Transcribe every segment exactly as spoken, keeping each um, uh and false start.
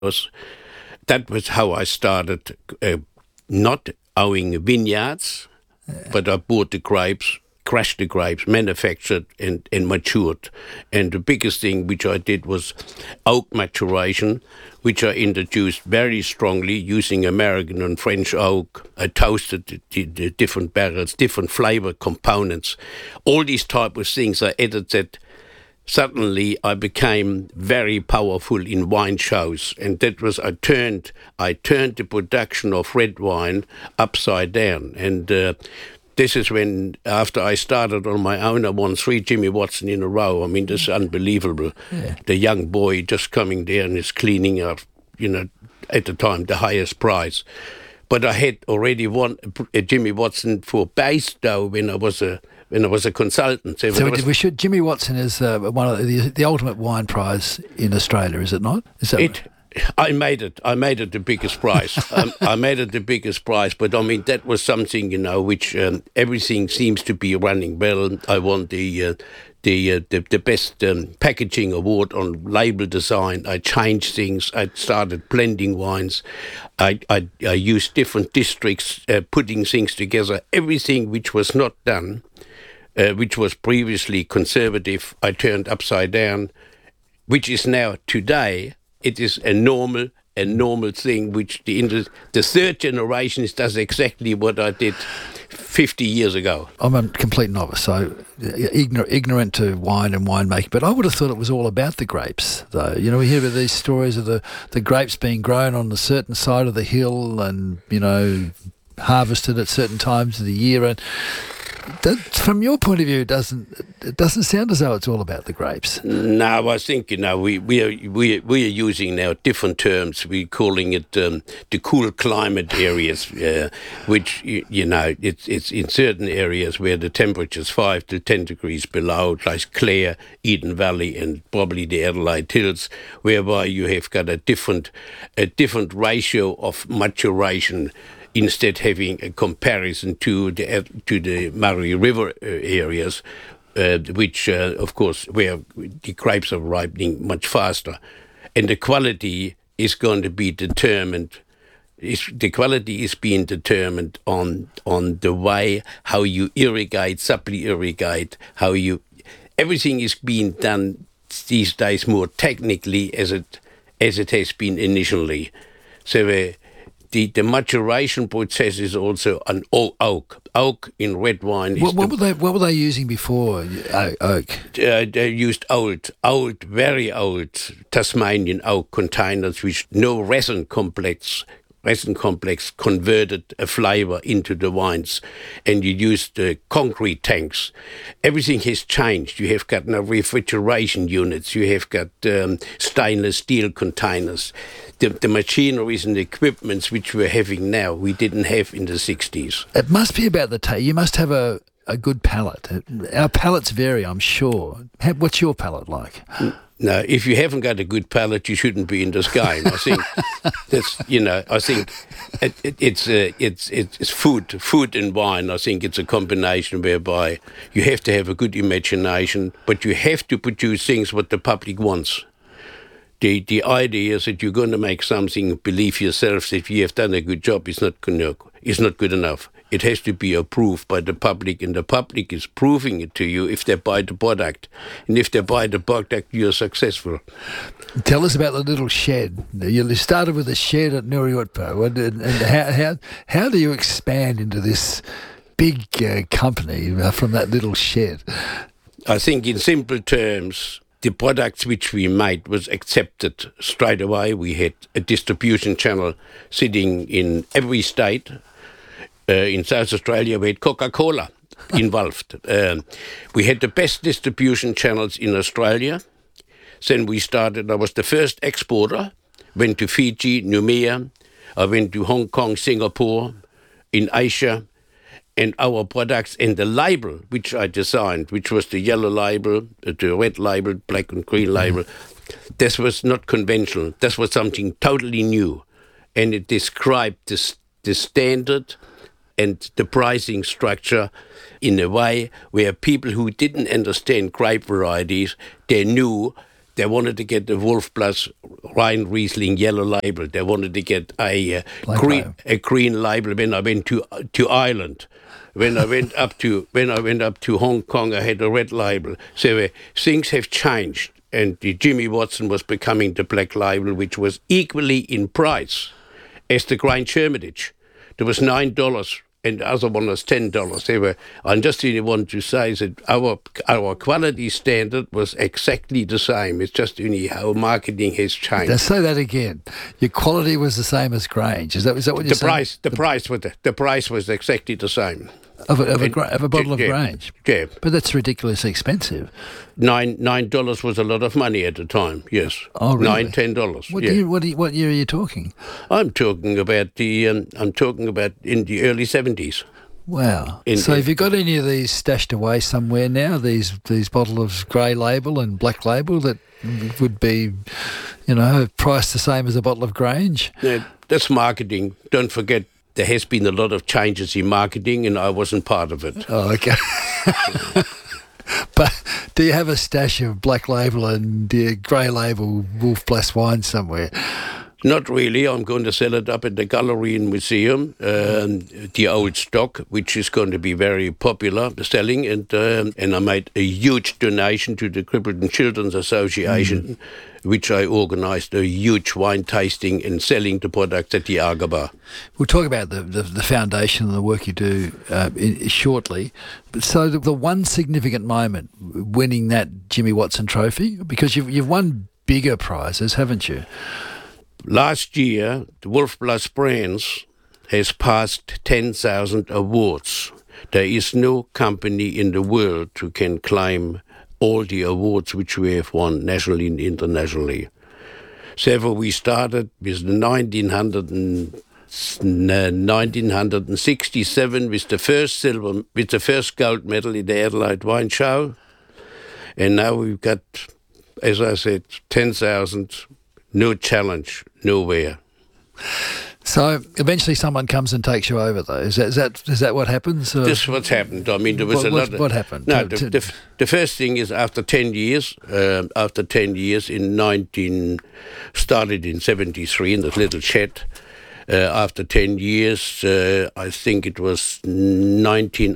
was that was how I started, uh, not owning vineyards, but I bought the grapes, crushed the grapes, manufactured and, and matured. And the biggest thing which I did was oak maturation, which I introduced very strongly using American and French oak. I toasted the, the, the different barrels, different flavor components. All these type of things I edited. Suddenly I became very powerful in wine shows, and that was I turned I turned the production of red wine upside down. And uh, this is when, after I started on my own, I won three Jimmy Watson in a row. I mean, this is unbelievable. Yeah. The young boy just coming there and is cleaning up, you know, at the time the highest prize. But I had already won a Jimmy Watson for Bairstow when I was a when I was a consultant. So, so was, we should. Jimmy Watson is uh, one of the the ultimate wine prize in Australia, is it not? Is that it? I made it. I made it the biggest prize. um, I made it the biggest prize. But I mean, that was something, you know, which um, everything seems to be running well. I won the. Uh, The, uh, the the best um, packaging award on label design. I changed things. I started blending wines. I I, I used different districts, uh, putting things together. Everything which was not done, uh, which was previously conservative, I turned upside down, which is now today. It is a normal a normal thing. Which the the third generation does exactly what I did fifty years ago. I'm a complete novice, so ignorant, ignorant to wine and winemaking, but I would have thought it was all about the grapes, though. You know, we hear about these stories of the, the grapes being grown on a certain side of the hill and, you know, harvested at certain times of the year. And that, from your point of view, it doesn't it doesn't sound as though it's all about the grapes. No, I think, you know, we we are we are, we are using now different terms. We're calling it um, the cool climate areas, uh, which you, you know it's it's in certain areas where the temperature is five to ten degrees below, like Clare, Eden Valley, and probably the Adelaide Hills, whereby you have got a different a different ratio of maturation. Instead, having a comparison to the to the Murray River areas, uh, which, uh, of course, where the grapes are ripening much faster, and the quality is going to be determined. Is the quality is being determined on on the way how you irrigate, supply irrigate, how you everything is being done these days more technically as it as it has been initially. So. Uh, The, the maturation process is also an oak. Oak in red wine. Is what, what the, were they? What were they using before oak? Uh, they used old, old, very old Tasmanian oak containers, which no resin complex, resin complex converted a flavour into the wines, and you used uh, concrete tanks. Everything has changed. You have got now refrigeration units. You have got um, stainless steel containers. The, the machineries and the equipments which we're having now, we didn't have in the sixties. It must be about the taste. You must have a, a good palate. Our palates vary, I'm sure. What's your palate like? No, if you haven't got a good palate, you shouldn't be in this game. I think that's, you know, I think it, it, it's uh, it's it's food, food and wine. I think it's a combination whereby you have to have a good imagination, but you have to produce things what the public wants. The the idea is that you're going to make something, believe yourself that you have done a good job, is not good, is not good enough. It has to be approved by the public, and the public is proving it to you if they buy the product. And if they buy the product, you're successful. Tell us about the little shed. You started with a shed at Nuriutpo, and, and how, how, how do you expand into this big uh, company from that little shed? I think in simple terms, the products which we made was accepted straight away. We had a distribution channel sitting in every state. Uh, in South Australia, we had Coca-Cola involved. Um, we had the best distribution channels in Australia. Then we started, I was the first exporter, went to Fiji, Noumea, I went to Hong Kong, Singapore, in Asia, and our products and the label which I designed, which was the yellow label, the red label, black and green label, this was not conventional. This was something totally new, and it described the, the standard and the pricing structure in a way where people who didn't understand grape varieties, they knew they wanted to get the Wolf Plus Rhine Riesling yellow label. They wanted to get a uh, green label. a green label. When I went to to Ireland, when I went up to when I went up to Hong Kong, I had a red label. So uh, things have changed, and the Jimmy Watson was becoming the black label, which was equally in price as the Grange Hermitage. There was nine dollars. And the other one was ten dollars. They were. I just really want to say that our our quality standard was exactly the same. It's just only how marketing has changed. Now say that again. Your quality was the same as Grange. Is that is that what you're the saying? price, the, the price was the, the price was exactly the same. Of a, of, a, And- gra- of a bottle of yeah, Grange. Yeah, But that's ridiculously expensive. nine nine dollars was a lot of money at the time. Yes, Oh, really? nine ten dollars. What Yeah, year? What, year- what year are you talking? I'm talking about the. Um, I'm talking about in the early seventies. Wow. In- so have you got any of these stashed away somewhere now? These these bottles of grey label and black label that would be, you know, priced the same as a bottle of Grange? Yeah, that's marketing. Don't forget. There has been a lot of changes in marketing, and I wasn't part of it. Oh, okay. But do you have a stash of black label and uh, grey label Wolf Blass wine somewhere? Not really. I'm going to sell it up at the Gallery and Museum, um, the old stock, which is going to be very popular selling. And um, and I made a huge donation to the Crippleton Children's Association, mm. which I organised a huge wine tasting and selling the products at the Agaba. We'll talk about the, the, the foundation and the work you do uh, in, shortly. But so the, the one significant moment, winning that Jimmy Watson trophy, because you've, you've won bigger prizes, haven't you? Last year, the Wolf Blass Brands has passed ten thousand awards. There is no company in the world who can claim all the awards which we have won nationally and internationally. So we started with nineteen sixty-seven with the first silver, with the first gold medal in the Adelaide Wine Show, and now we've got, as I said, ten thousand. No challenge, nowhere. So eventually someone comes and takes you over, though. Is that is that, is that what happens? Or? This is what's happened. I mean, there was What- a what- lot. Of, what happened? No, To- the, to- the, the first thing is after ten years. Uh, after ten years, in nineteen, started in seventy-three in this little shed. Uh, after ten years, uh, I think it was nineteen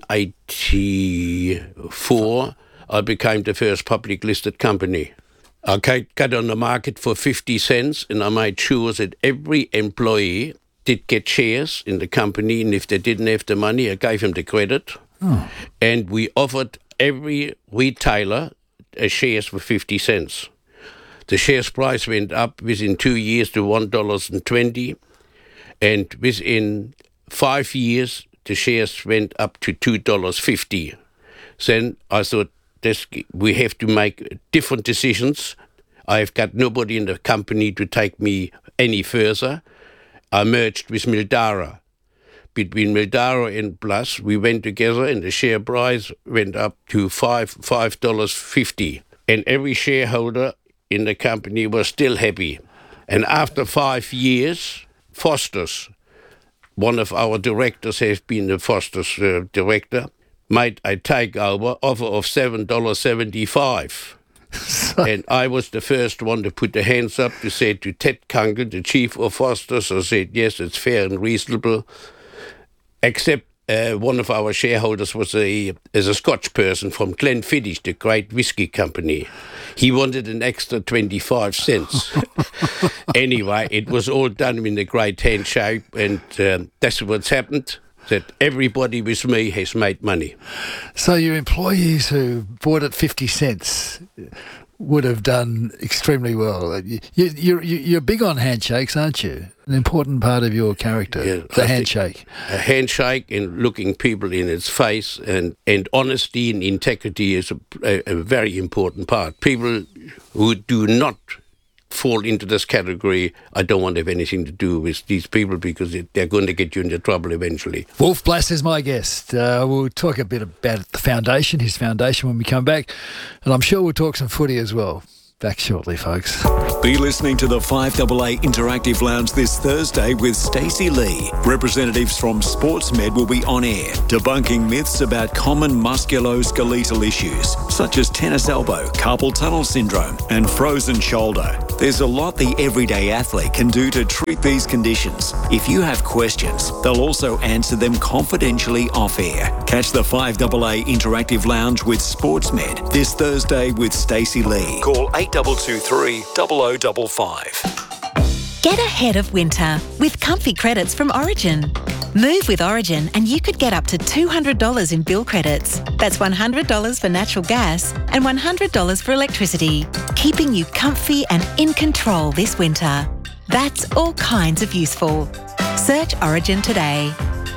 eighty-four. I became the first public listed company. I got on the market for fifty cents, and I made sure that every employee did get shares in the company, and if they didn't have the money, I gave them the credit. Oh. And we offered every retailer a shares for fifty cents. The shares price went up within two years to one dollar twenty, and within five years, the shares went up to two dollars fifty. Then I thought, This, we have to make different decisions. I've got nobody in the company to take me any further. I merged with Mildara. Between Mildara and Blass, we went together, and the share price went up to five five dollars fifty. And every shareholder in the company was still happy. And after five years, Foster's, one of our directors has been the Foster's uh, director, made a takeover offer of seven dollars seventy-five. And I was the first one to put the hands up to say to Ted Kunkel, the chief of Foster's, I said, yes, it's fair and reasonable. Except uh, one of our shareholders was a, is a Scotch person from Glenfiddich, the great whiskey company. He wanted an extra twenty-five cents. Anyway, it was all done in a great handshake, and um, that's what's happened. That everybody with me has made money. So your employees who bought at fifty cents would have done extremely well. You, you, you're, you're big on handshakes, aren't you? An important part of your character, Yeah, the I think handshake. A handshake and looking people in its face, and, and honesty and integrity is a, a, a very important part. People who do not fall into this category, I don't want to have anything to do with these people, because it, they're going to get you into trouble eventually. Wolf Blass is my guest. Uh, we'll talk a bit about the foundation, his foundation, when we come back. And I'm sure we'll talk some footy as well. Back shortly, folks. Be listening to the five A A Interactive Lounge this Thursday with Stacey Lee. Representatives from SportsMed will be on air, debunking myths about common musculoskeletal issues, such as tennis elbow, carpal tunnel syndrome, and frozen shoulder. There's a lot the everyday athlete can do to treat these conditions. If you have questions, they'll also answer them confidentially off air. Catch the five A A Interactive Lounge with SportsMed this Thursday with Stacey Lee. Call eight two two three, zero zero five five. Get ahead of winter with comfy credits from Origin. Move with Origin and you could get up to two hundred dollars in bill credits. That's one hundred dollars for natural gas and one hundred dollars for electricity, keeping you comfy and in control this winter. That's all kinds of useful. Search Origin today.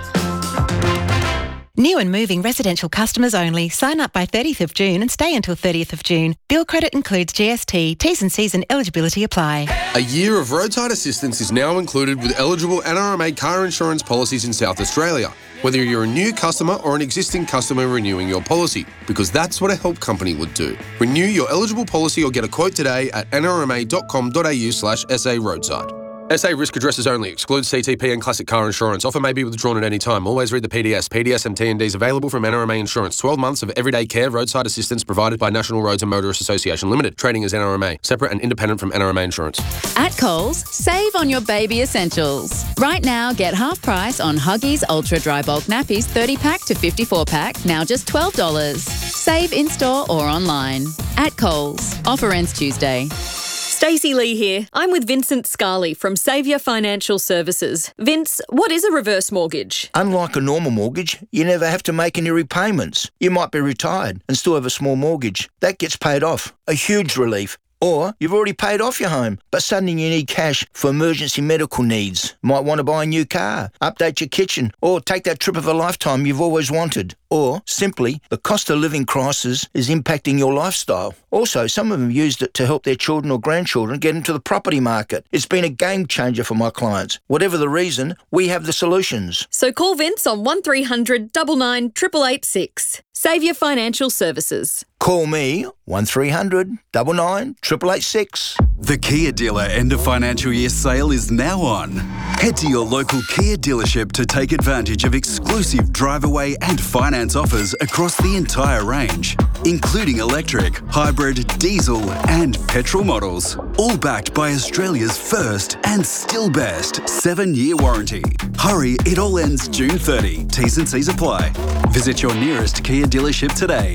New and moving residential customers only. Sign up by thirtieth of June and stay until thirtieth of June. Bill credit includes G S T. T's and C's and eligibility apply. A year of roadside assistance is now included with eligible N R M A car insurance policies in South Australia, whether you're a new customer or an existing customer renewing your policy, because that's what a help company would do. Renew your eligible policy or get a quote today at n r m a dot com dot a u slash s a roadside. S A risk addresses only. Excludes C T P and classic car insurance. Offer may be withdrawn at any time. Always read the P D S. P D S and T and Ds available from N R M A Insurance. twelve months of everyday care roadside assistance provided by National Roads and Motorists Association Limited. Trading as N R M A. Separate and independent from N R M A Insurance. At Coles, save on your baby essentials. Right now, get half price on Huggies Ultra Dry Bulk Nappies thirty pack to fifty-four pack, now just twelve dollars. Save in-store or online. At Coles. Offer ends Tuesday. Stacey Lee here. I'm with Vincent Scarley from Saviour Financial Services. Vince, what is a reverse mortgage? Unlike a normal mortgage, you never have to make any repayments. You might be retired and still have a small mortgage. That gets paid off. A huge relief. Or you've already paid off your home, but suddenly you need cash for emergency medical needs. Might want to buy a new car, update your kitchen, or take that trip of a lifetime you've always wanted. Or, simply, the cost of living crisis is impacting your lifestyle. Also, some of them used it to help their children or grandchildren get into the property market. It's been a game changer for my clients. Whatever the reason, we have the solutions. So call Vince on one three hundred nine nine eight eight eight six. Saviour Financial Services. Call me, one three hundred nine nine eight eight eight six. The Kia Dealer End of Financial Year sale is now on. Head to your local Kia dealership to take advantage of exclusive drive away and finance offers across the entire range, including electric, hybrid, diesel and petrol models. All backed by Australia's first and still best seven-year warranty. Hurry, it all ends June thirtieth. T's and C's apply. Visit your nearest Kia dealership today.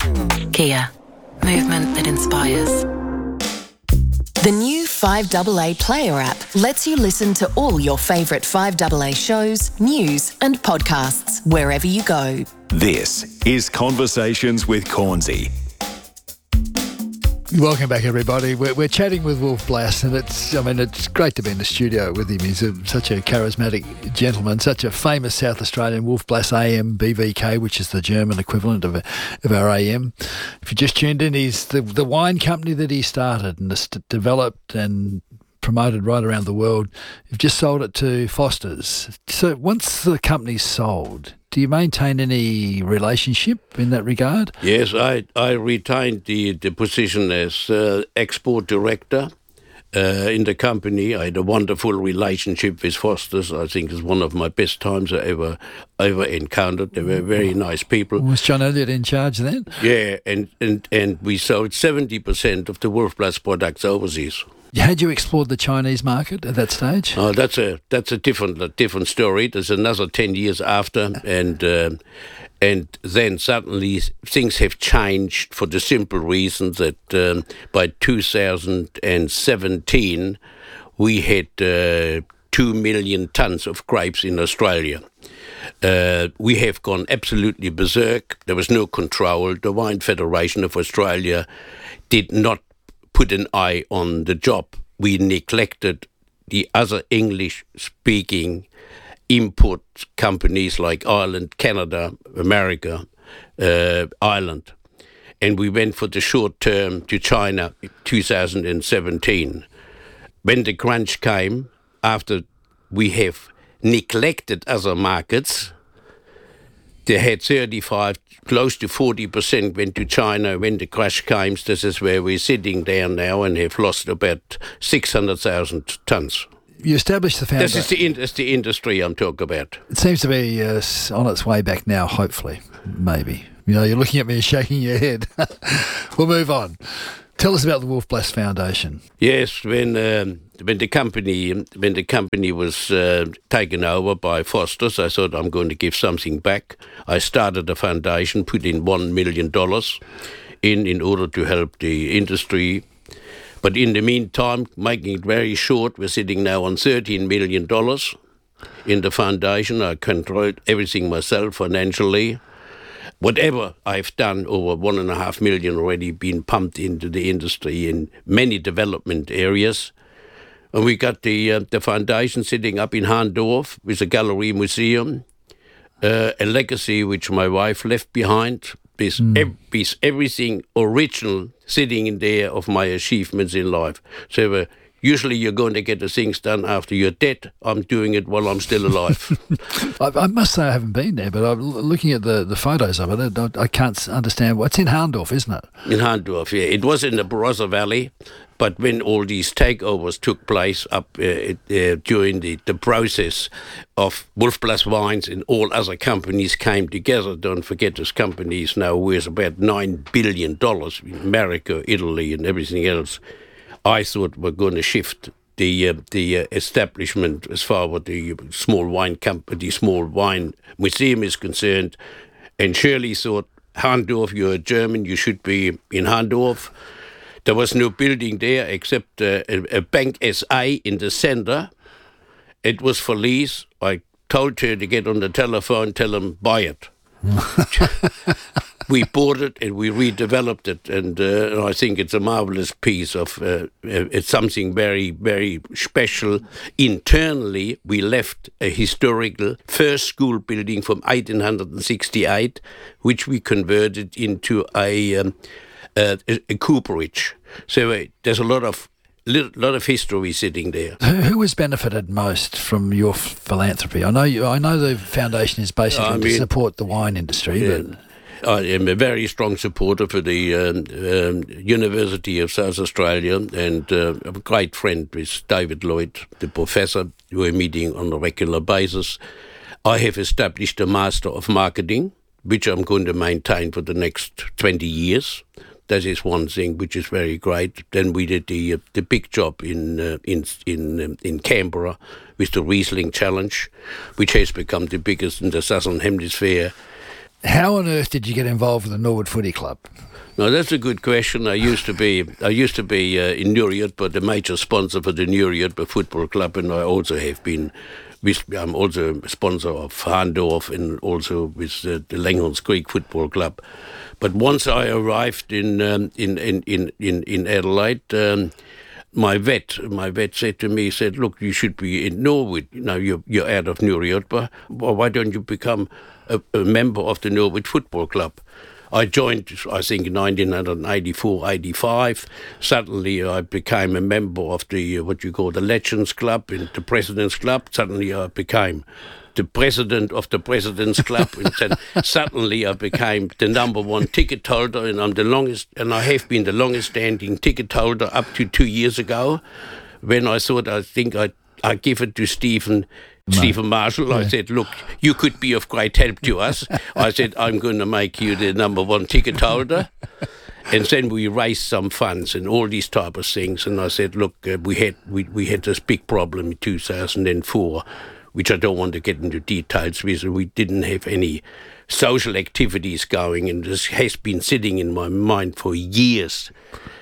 Kia. Movement that inspires. The new five A A Player app lets you listen to all your favourite five A A shows, news and podcasts wherever you go. This is Conversations with Cornsey. Welcome back, everybody. We're, we're chatting with Wolf Blass, and it's, I mean, it's great to be in the studio with him. He's a, such a charismatic gentleman, such a famous South Australian. Wolf Blass A M B V K, which is the German equivalent of, of our A M. If you just tuned in, he's the, the wine company that he started and st- developed and promoted right around the world. You've just sold it to Foster's. So once the company's sold, do you maintain any relationship in that regard? Yes, I, I retained the, the position as uh, export director uh, in the company. I had a wonderful relationship with Foster's. I think it's one of my best times I ever ever encountered. They were very nice people. Was John Elliott in charge then? Yeah, and, and, and we sold seventy percent of the Wolf Blass products overseas. Had you explored the Chinese market at that stage? Oh, that's a that's a different a different story. There's another ten years after, and uh, and then suddenly things have changed for the simple reason that um, by two thousand seventeen we had uh, two million tons of grapes in Australia. Uh, we have gone absolutely berserk. There was no control. The Wine Federation of Australia did not put an eye on the job. We neglected the other English-speaking import companies like Ireland, Canada, America, uh, Ireland. And we went for the short term to China in two thousand seventeen. When the crunch came, after we have neglected other markets, they had thirty-five, close to forty percent went to China when the crash came. This is where we're sitting down now and have lost about six hundred thousand tonnes. You established the foundation. This is the, in, that's the industry I'm talking about. It seems to be uh, on its way back now, hopefully, maybe. You know, you're looking at me and shaking your head. We'll move on. Tell us about the Wolf Blass Foundation. Yes, when um, when the company when the company was uh, taken over by Foster's, I thought I'm going to give something back. I started a foundation, put in one million dollars in in order to help the industry. But in the meantime, making it very short, we're sitting now on thirteen million dollars in the foundation. I control everything myself financially. Whatever I've done, over one and a half million already been pumped into the industry in many development areas. And we got the uh, the foundation sitting up in Hahndorf with a gallery museum, uh, a legacy which my wife left behind, with, mm. ev- with everything original sitting in there of my achievements in life. So uh, usually you're going to get the things done after you're dead. I'm doing it while I'm still alive. I, I must say I haven't been there, but I'm looking at the, the photos of it. I, I can't understand. What's in Hahndorf, isn't it? In Hahndorf, yeah. It was in the Barossa Valley, but when all these takeovers took place up uh, uh, during the, the process of Wolf Blass Wines and all other companies came together, don't forget this company is now worth about nine billion dollars in America, Italy and everything else. I thought we're going to shift the uh, the uh, establishment as far as the small wine company, small wine museum is concerned. And Shirley thought, Hahndorf, you're a German, you should be in Hahndorf. There was no building there except uh, a, a Bank S A in the center. It was for lease. I told her to get on the telephone, tell them, buy it. We bought it and we redeveloped it, and, uh, and I think it's a marvelous piece of, uh, it's something very, very special. Internally, we left a historical first school building from eighteen sixty-eight, which we converted into a, um, uh, a, a cooperage. So uh, there's a lot of Little, lot of history sitting there. Who has benefited most from your philanthropy? I know you. I know the foundation is basically I mean, to support the wine industry. Yeah, but I am a very strong supporter for the um, um, University of South Australia, and uh, a great friend with David Lloyd, the professor. We're meeting on a regular basis. I have established a Master of Marketing, which I'm going to maintain for the next twenty years. That is one thing which is very great. Then we did the uh, the big job in uh, in in um, in Canberra with the Riesling Challenge, which has become the biggest in the Southern Hemisphere. How on earth did you get involved with the Norwood Footy Club? No, that's a good question. I used to be I used to be uh, in Newryup, the major sponsor for the Newryup Football Club, and I also have been. With, I'm also a sponsor of Hahndorf and also with uh, the Langhorns Creek Football Club. But once I arrived in um, in, in, in, in, in Adelaide, um, my vet my vet said to me, he said, look, you should be in Norwood. You know, you're, you're out of Newryup. Well, why don't you become a, a member of the Norwood Football Club? I joined, I think, in nineteen eighty-four, eighty-five. Suddenly I became a member of the, uh, what you call the Legends Club and the President's Club. Suddenly I became the president of the President's Club. And then suddenly I became the number one ticket holder, and I'm the longest, and I have been the longest standing ticket holder up to two years ago, when I thought, I think I'd, I'd give it to Stephen Stephen Marshall. Yeah. I said, look, you could be of great help to us. I said, I'm going to make you the number one ticket holder. And then we raised some funds and all these type of things. And I said, look, uh, we had we, we had this big problem in two thousand four, which I don't want to get into details with. We didn't have any social activities going, and this has been sitting in my mind for years.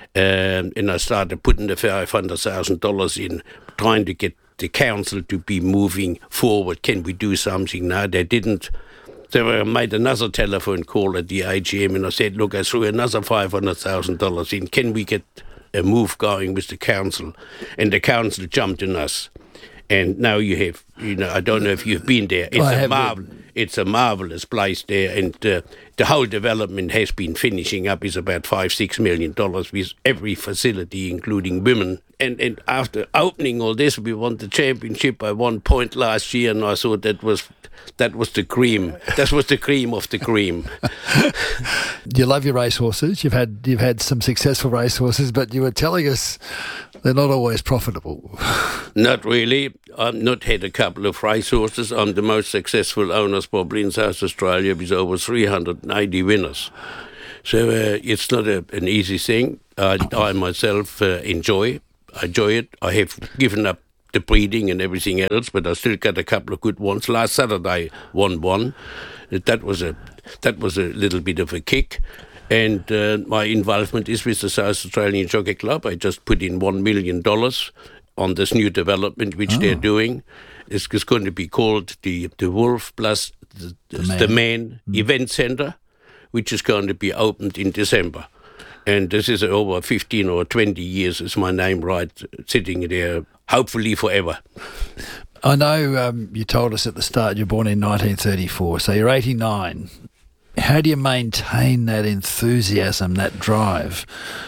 Um, and I started putting the five hundred thousand dollars in, trying to get the council to be moving forward. Can we do something? No, they didn't. So I made another telephone call at the A G M, and I said, look, I threw another five hundred thousand dollars in. Can we get a move going with the council? And the council jumped on us. And now you have, you know, I don't know if you've been there. It's, a, marvel, it's a marvellous place there, and uh, the whole development has been finishing up. Is about five, six million dollars with every facility, including women and, and after opening all this, we won the championship by one point last year, and I thought that was that was the cream. That was the cream of the cream. You love your racehorses. You've had you've had some successful racehorses, but you were telling us they're not always profitable. Not really. I've not had a couple of racehorses. I'm the most successful owners probably in South Australia with over three hundred eighty winners. So uh, it's not a, an easy thing. Uh, I myself uh, enjoy I enjoy it. I have given up the breeding and everything else, but I still got a couple of good ones. Last Saturday, won one. That was a that was a little bit of a kick. And uh, my involvement is with the South Australian Jockey Club. I just put in one million dollars on this new development which oh. they're doing. It's, it's going to be called the the Wolf plus the, the Man, the Man mm. Event Centre, which is going to be opened in December. And this is over fifteen or twenty years, is my name right, sitting there, hopefully forever. I know um, you told us at the start you're born in nineteen thirty-four, so you're eighty-nine. How do you maintain that enthusiasm, that drive?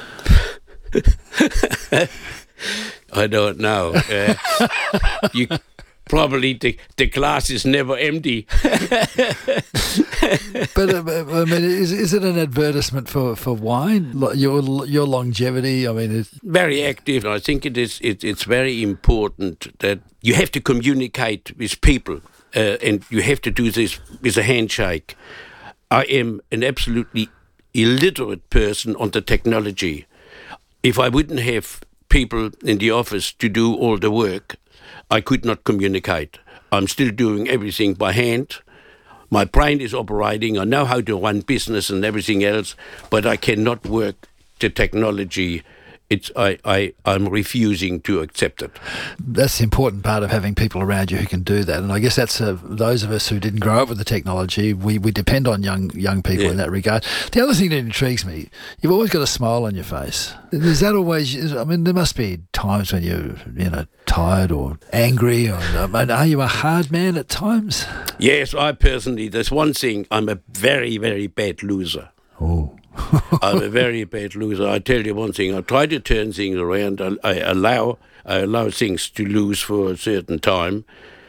I don't know. Uh, you... Probably the, the glass is never empty. But uh, I mean, is is it an advertisement for, for wine? Your your longevity. I mean, it's very active. I think it is. It, it's very important that you have to communicate with people, uh, and you have to do this with a handshake. I am an absolutely illiterate person on the technology. If I wouldn't have people in the office to do all the work, I could not communicate. I'm still doing everything by hand. My brain is operating. I know how to run business and everything else, but I cannot work the technology. It's I, I, I'm refusing to accept it. That's the important part of having people around you who can do that. And I guess that's uh, those of us who didn't grow up with the technology, we, we depend on young young people yeah. in that regard. The other thing that intrigues me, you've always got a smile on your face. Is that always, I mean, there must be times when you're, you know, tired or angry. Or, I mean, are you a hard man at times? Yes, I personally, there's one thing, I'm a very, very bad loser. Oh. I'm a very bad loser. I tell you one thing, I try to turn things around. I, I allow I allow things to lose for a certain time.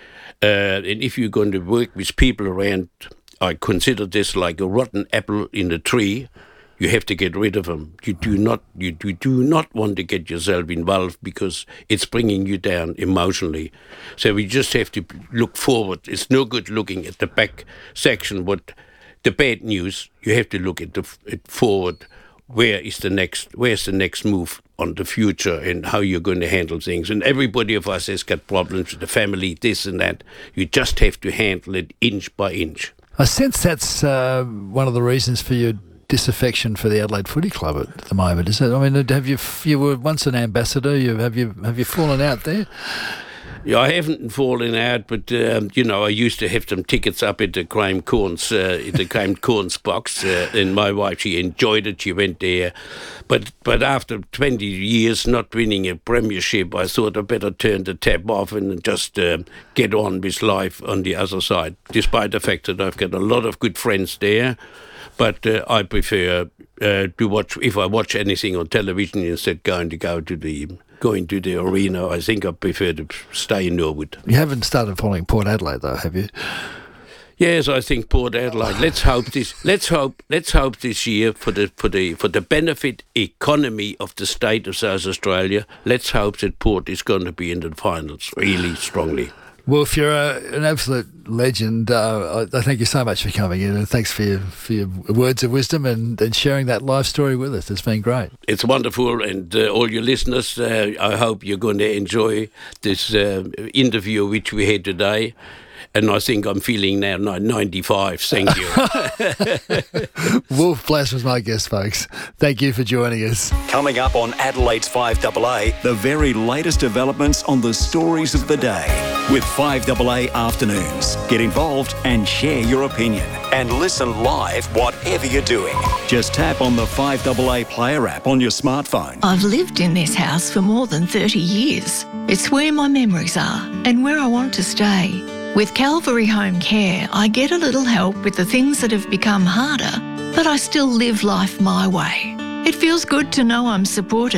Uh, and if you're going to work with people around, I consider this like a rotten apple in a tree. You have to get rid of them. You do not you, you do not want to get yourself involved because it's bringing you down emotionally. So we just have to look forward. It's no good looking at the back section, what the bad news. You have to look at the at forward. Where is the next? Where's the next move on the future, and how you're going to handle things? And everybody of us has got problems with the family, this and that. You just have to handle it inch by inch. I sense that's uh, one of the reasons for your disaffection for the Adelaide Footy Club at the moment, is it? I mean, have you you were once an ambassador? You have you have you fallen out there? Yeah, I haven't fallen out, but um, you know, I used to have some tickets up at the Graham Corns, uh, the Graham Corns box, uh, and my wife, she enjoyed it. She went there, but but after twenty years not winning a premiership, I thought I better turn the tap off and just uh, get on with life on the other side. Despite the fact that I've got a lot of good friends there, but uh, I prefer uh, to watch if I watch anything on television instead going to go to the. Going to the arena, I think I prefer to stay in Norwood. You haven't started following Port Adelaide, though, have you? Yes, I think Port Adelaide. Let's hope this. Let's hope. Let's hope this year for the for the for the benefit economy of the state of South Australia. Let's hope that Port is going to be in the finals really strongly. Well, if you're a, an absolute legend, uh, I, I thank you so much for coming in, and thanks for your for your words of wisdom and, and sharing that life story with us. It's been great. It's wonderful, and uh, all your listeners, uh, I hope you're going to enjoy this uh, interview which we had today. And I think I'm feeling now ninety-five. Thank you. Wolf Blass was my guest, folks. Thank you for joining us. Coming up on Adelaide's five A A, the very latest developments on the stories of the day with five A A Afternoons. Get involved and share your opinion. And listen live whatever you're doing. Just tap on the five A A Player app on your smartphone. I've lived in this house for more than thirty years. It's where my memories are and where I want to stay. With Calvary Home Care, I get a little help with the things that have become harder, but I still live life my way. It feels good to know I'm supported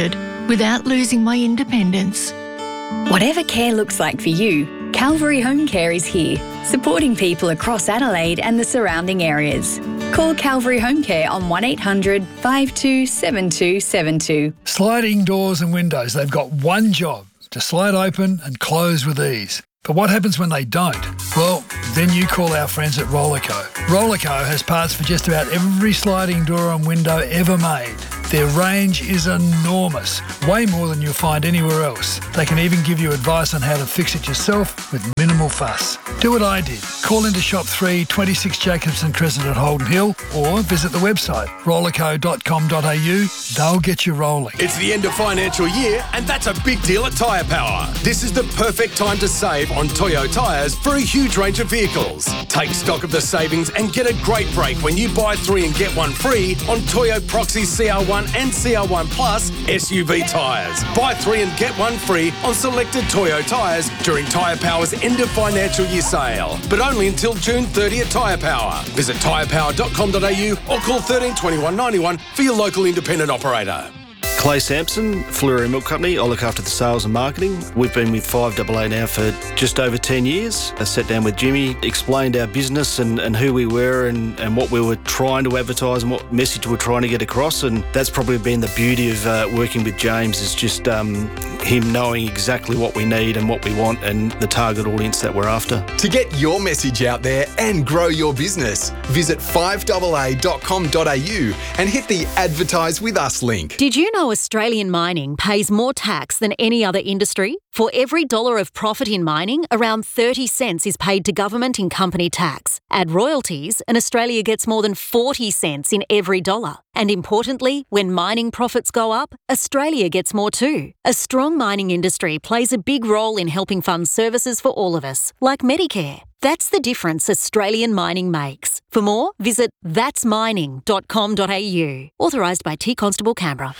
without losing my independence. Whatever care looks like for you, Calvary Home Care is here, supporting people across Adelaide and the surrounding areas. Call Calvary Home Care on one eight hundred five two seven two seven two. Sliding doors and windows, they've got one job, to slide open and close with ease. But what happens when they don't? Well, then you call our friends at Rollerco. Rollerco has parts for just about every sliding door and window ever made. Their range is enormous, way more than you'll find anywhere else. They can even give you advice on how to fix it yourself with minimal fuss. Do what I did. Call into Shop three, twenty-six Jacobson Crescent at Holden Hill, or visit the website rollerco dot com dot a u. They'll get you rolling. It's the end of financial year, and that's a big deal at Tyre Power. This is the perfect time to save on Toyo tyres for a huge range of vehicles. Take stock of the savings and get a great break when you buy three and get one free on Toyo Proxy C R one and C R one Plus S U V tyres. Buy three and get one free on selected Toyo tyres during Tyre Power's end of financial year sale, but only until June thirtieth at Tyre Power. Visit tyre power dot com dot a u or call thirteen twenty-one ninety-one for your local independent operator. Clay Sampson, Fleury Milk Company. I look after the sales and marketing. We've been with five A A now for just over ten years. I sat down with Jimmy, explained our business and, and who we were and, and what we were trying to advertise and what message we were trying to get across. And that's probably been the beauty of uh, working with James, is just um, him knowing exactly what we need and what we want and the target audience that we're after. To get your message out there and grow your business, visit five A A dot com dot a u and hit the Advertise With Us link. Did you know Australian mining pays more tax than any other industry? For every dollar of profit in mining, around thirty cents is paid to government in company tax. Add royalties, and Australia gets more than forty cents in every dollar. And importantly, when mining profits go up, Australia gets more too. A strong mining industry plays a big role in helping fund services for all of us, like Medicare. That's the difference Australian mining makes. For more, visit thats mining dot com dot a u. Authorised by T Constable Canberra.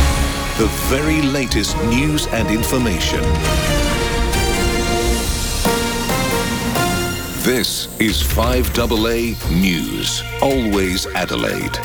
The very latest news and information. This is five A A News. Always Adelaide.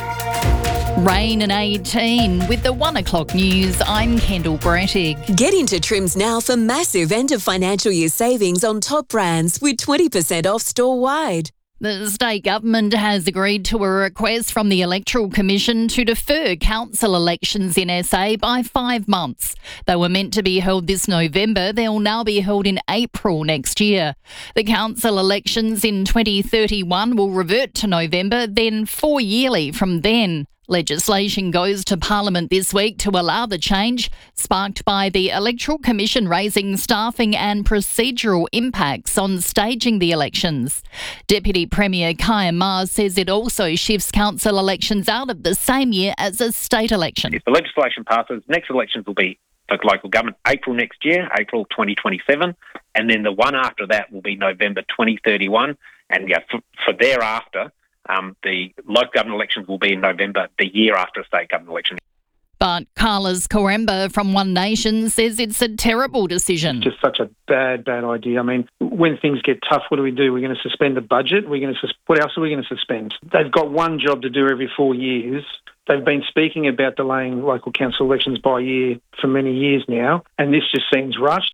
Rain and eighteen. With the one o'clock news, I'm Kendall Brettig. Get into Trims now for massive end of financial year savings on top brands with twenty percent off store-wide. The state government has agreed to a request from the Electoral Commission to defer council elections in S A by five months. They were meant to be held this November. They'll now be held in April next year. The council elections in twenty thirty-one will revert to November, then four yearly from then. Legislation goes to Parliament this week to allow the change, sparked by the Electoral Commission raising staffing and procedural impacts on staging the elections. Deputy Premier Kaya Ma says it also shifts council elections out of the same year as a state election. If the legislation passes, next elections will be for local government April next year, April twenty twenty-seven, and then the one after that will be November twenty thirty-one, and yeah, for, for thereafter, Um, the local government elections will be in November, the year after a state government election. But Carlos Coremba from One Nation says it's a terrible decision. It's just such a bad, bad idea. I mean, when things get tough, what do we do? We're going to suspend the budget. We're going to sus- what else are we going to suspend? They've got one job to do every four years. They've been speaking about delaying local council elections by a year for many years now, and this just seems rushed.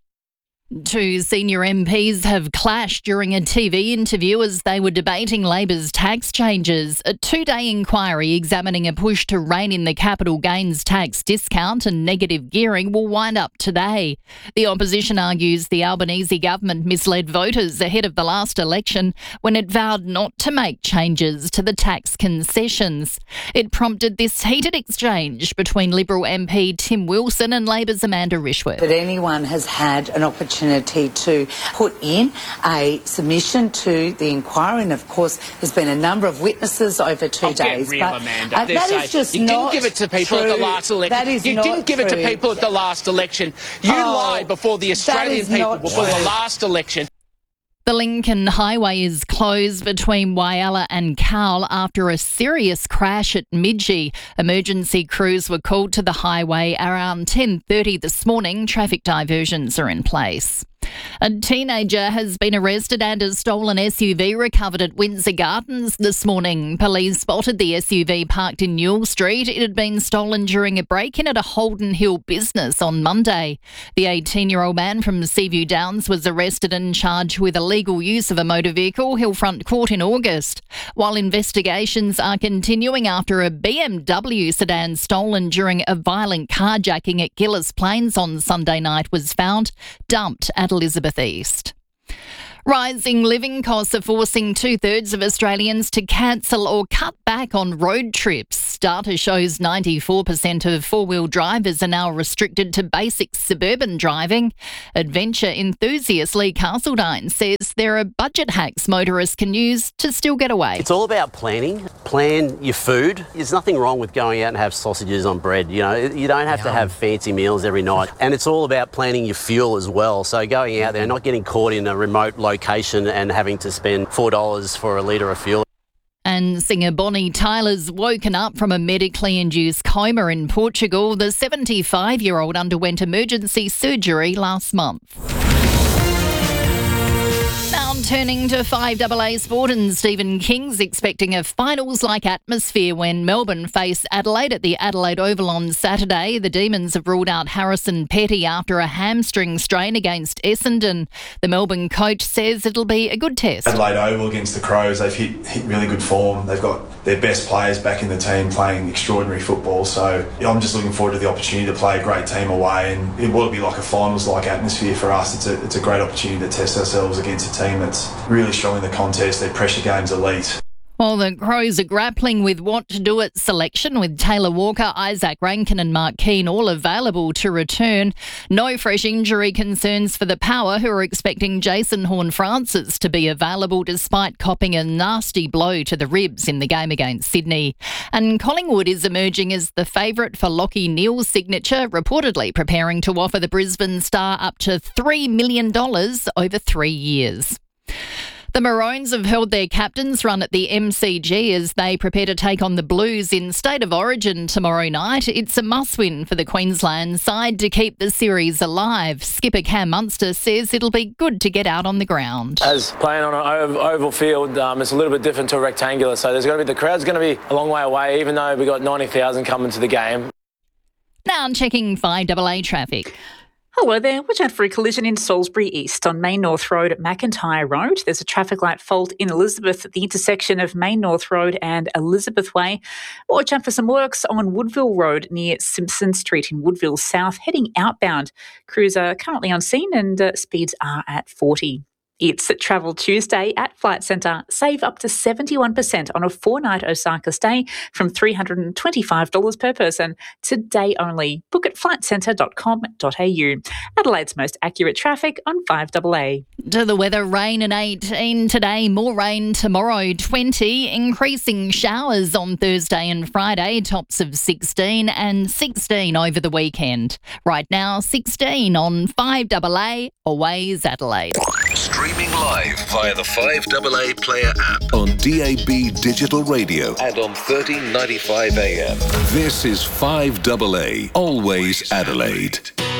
Two senior M Ps have clashed during a T V interview as they were debating Labor's tax changes. A two-day inquiry examining a push to rein in the capital gains tax discount and negative gearing will wind up today. The opposition argues the Albanese government misled voters ahead of the last election when it vowed not to make changes to the tax concessions. It prompted this heated exchange between Liberal M P Tim Wilson and Labor's Amanda Rishworth. That anyone has had an opportunity to put in a submission to the inquiry, and of course there's been a number of witnesses over two oh, days. Real, but Amanda. uh, that say, is just you not didn't give it to people true. at the last election. That is you not didn't give true. it to people at the last election. You oh, lied before the Australian people before true. the last election. The Lincoln Highway is closed between Whyalla and Cowell after a serious crash at Midgee. Emergency crews were called to the highway around ten thirty this morning. Traffic diversions are in place. A teenager has been arrested and a stolen S U V recovered at Windsor Gardens this morning. Police spotted the S U V parked in Newell Street. It had been stolen during a break-in at a Holden Hill business on Monday. The eighteen-year-old man from Seaview Downs was arrested and charged with illegal use of a motor vehicle, Hillfront Court in August. While investigations are continuing after a B M W sedan stolen during a violent carjacking at Gillis Plains on Sunday night was found dumped at Elizabeth East. Rising living costs are forcing two-thirds of Australians to cancel or cut back on road trips. Data shows ninety-four percent of four-wheel drivers are now restricted to basic suburban driving. Adventure enthusiast Lee Castledine says there are budget hacks motorists can use to still get away. It's all about planning. Plan your food. There's nothing wrong with going out and have sausages on bread. You know, you don't have Yum. to have fancy meals every night. And it's all about planning your fuel as well. So going out there, not getting caught in a remote location and having to spend four dollars for a litre of fuel. And singer Bonnie Tyler's woken up from a medically induced coma in Portugal. The seventy-five-year-old underwent emergency surgery last month. Now turning to five A A sport, and Stephen King's expecting a finals-like atmosphere when Melbourne face Adelaide at the Adelaide Oval on Saturday. The Demons have ruled out Harrison Petty after a hamstring strain against Essendon. The Melbourne coach says it'll be a good test. Adelaide Oval against the Crows, they've hit, hit really good form. They've got their best players back in the team playing extraordinary football. So I'm just looking forward to the opportunity to play a great team away, and it will be like a finals-like atmosphere for us. It's a, it's a great opportunity to test ourselves against a team that's really strong in the contest. Their pressure game's elite. Well, the Crows are grappling with what to do at selection, with Taylor Walker, Isaac Rankin and Mark Keane all available to return. No fresh injury concerns for the Power, who are expecting Jason Horne-Francis to be available despite copping a nasty blow to the ribs in the game against Sydney. And Collingwood is emerging as the favourite for Lachie Neale's signature, reportedly preparing to offer the Brisbane Star up to three million dollars over three years. The Maroons have held their captain's run at the M C G as they prepare to take on the Blues in State of Origin tomorrow night. It's a must-win for the Queensland side to keep the series alive. Skipper Cam Munster says it'll be good to get out on the ground. As playing on an oval field, um, it's a little bit different to a rectangular, so there's going to be the crowd's going to be a long way away, even though we've got ninety thousand coming to the game. Now checking five A A traffic. Hello there. Watch out for a collision in Salisbury East on Main North Road at McIntyre Road. There's a traffic light fault in Elizabeth at the intersection of Main North Road and Elizabeth Way. Watch out for some works on Woodville Road near Simpson Street in Woodville South, heading outbound. Crews are currently on scene and uh, speeds are at forty. It's Travel Tuesday at Flight Centre. Save up to seventy-one percent on a four-night Osaka stay from three hundred twenty-five dollars per person. Today only. Book at flight centre dot com dot a u. Adelaide's most accurate traffic on five A A. To the weather, rain at eighteen today, more rain tomorrow, twenty. Increasing showers on Thursday and Friday, tops of sixteen, and sixteen over the weekend. Right now, sixteen on five A A, Always Adelaide. Streaming live via the five A A Player app on D A B Digital Radio and on thirteen ninety-five A M. This is five A A, Always Adelaide.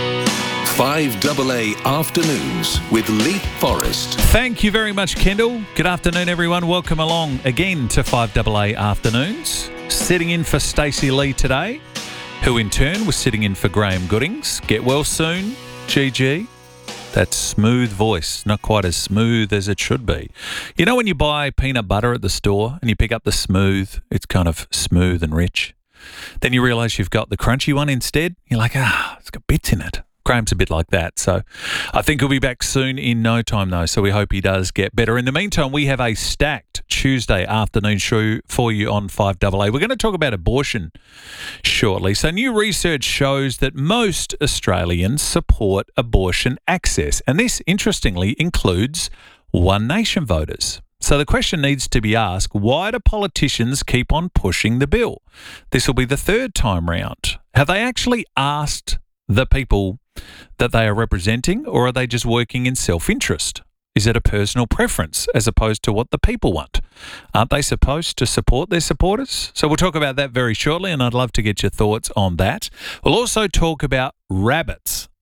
five A A Afternoons with Lee Forrest. Thank you very much, Kendall. Good afternoon, everyone. Welcome along again to five A A Afternoons. Sitting in for Stacey Lee today, who in turn was sitting in for Graham Goodings. Get well soon, G G. That smooth voice, not quite as smooth as it should be. You know when you buy peanut butter at the store and you pick up the smooth, it's kind of smooth and rich. Then you realise you've got the crunchy one instead. You're like, ah, it's got bits in it. Graham's a bit like that. So I think he'll be back soon in no time, though. So we hope he does get better. In the meantime, we have a stacked Tuesday afternoon show for you on five A A. We're going to talk about abortion shortly. So new research shows that most Australians support abortion access. And this, interestingly, includes One Nation voters. So the question needs to be asked, why do politicians keep on pushing the bill? This will be the third time round. Have they actually asked the people that they are representing, or are they just working in self-interest? Is it a personal preference as opposed to what the people want? Aren't they supposed to support their supporters? So we'll talk about that very shortly, and I'd love to get your thoughts on that. We'll also talk about rabbits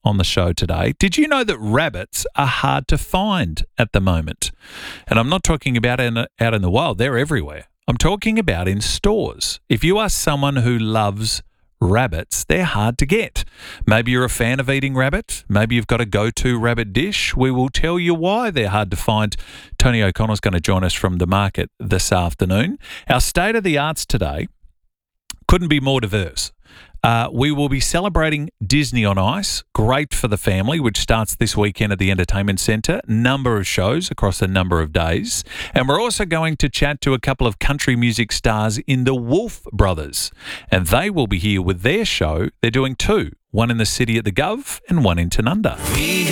on the show today. Did you know that rabbits are hard to find at the moment? And I'm not talking about in, out in the wild. They're everywhere. I'm talking about in stores. If you are someone who loves rabbits, they're hard to get. Maybe you're a fan of eating rabbit. Maybe you've got a go-to rabbit dish. We will tell you why they're hard to find. Tony O'Connor's going to join us from the market this afternoon. Our state of the arts today couldn't be more diverse. Uh, we will be celebrating Disney on Ice, great for the family, which starts this weekend at the Entertainment Centre. Number of shows across a number of days. And we're also going to chat to a couple of country music stars in the Wolf Brothers. And they will be here with their show. They're doing two, one in the city at the Gov and one in Tanunda. We